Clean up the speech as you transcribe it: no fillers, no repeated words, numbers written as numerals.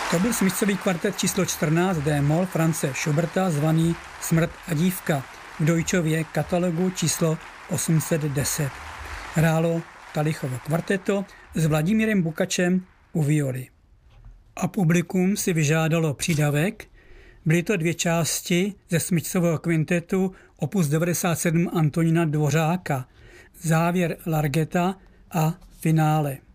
To byl smyčcový kvartet číslo 14 D-moll Franze Schuberta zvaný Smrt a dívka v Deutschově katalogu číslo 810. Hrálo Talichovo kvarteto s Vladimírem Bukačem u violy. A publikum si vyžádalo přídavek. Byly to 2 části ze smyčcového kvintetu opus 97 Antonína Dvořáka, závěr Largeta a finále.